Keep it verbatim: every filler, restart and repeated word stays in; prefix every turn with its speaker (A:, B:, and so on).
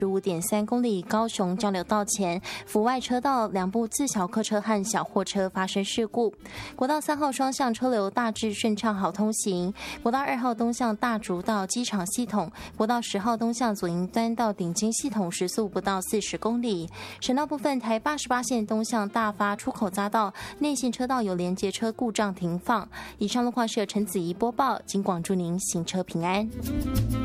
A: 十五点三公里高雄交流道前府外车道两部自小客车和小货车发生事故。国道三号双向车流大致顺畅好通行，国道二号东向大竹到机场系统，国道十号东向左营端到顶尖系统时速不到四十公里。省道部分，台八十八线东向大发出口匝道内线车道有连接车故障停放。以上路况是由陈子怡播报，警广祝您行车平安。